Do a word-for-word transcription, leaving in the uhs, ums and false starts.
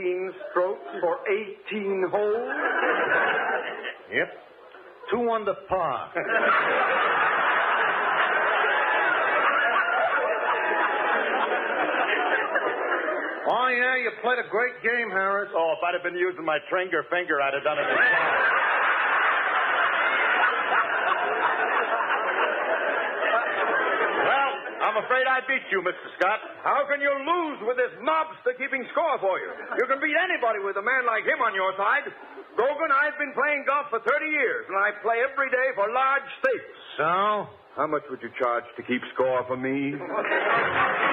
eighteen strokes for eighteen holes? Yep. Two under par. Oh, yeah, you played a great game, Harris. Oh, if I'd have been using my Tringer finger, I'd have done it myself. Well, I'm afraid I beat you, Mister Scott. How can you lose with this mobster keeping score for you? You can beat anybody with a man like him on your side. Gogan, I've been playing golf for thirty years, and I play every day for large stakes. So? How much would you charge to keep score for me?